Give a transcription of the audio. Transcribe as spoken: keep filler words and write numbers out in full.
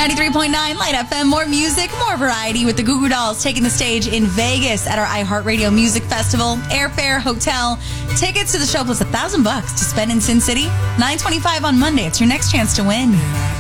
ninety-three point nine Light F M. More music, more variety with the Goo Goo Dolls taking the stage in Vegas at our iHeartRadio Music Festival. Airfare, hotel, tickets to the show plus a thousand bucks to spend in Sin City. nine twenty-five on Monday. It's your next chance to win.